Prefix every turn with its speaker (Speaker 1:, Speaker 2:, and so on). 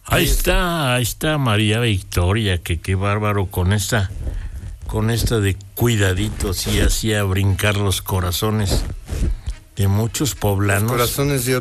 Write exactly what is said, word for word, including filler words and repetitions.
Speaker 1: Ahí está, ahí está María Victoria, que qué bárbaro con esta, con esta de cuidadito, sí hacía brincar los corazones de muchos poblanos.
Speaker 2: Los corazones de